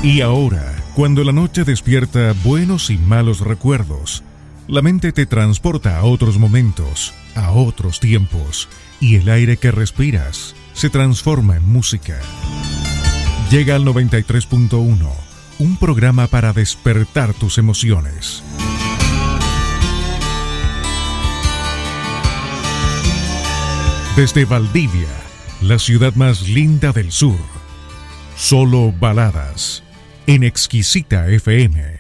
Y ahora, cuando la noche despierta buenos y malos recuerdos, la mente te transporta a otros momentos, a otros tiempos, y el aire que respiras se transforma en música. Llega al 93.1, un programa para despertar tus emociones. Desde Valdivia, la ciudad más linda del sur, solo baladas en Exquisita FM.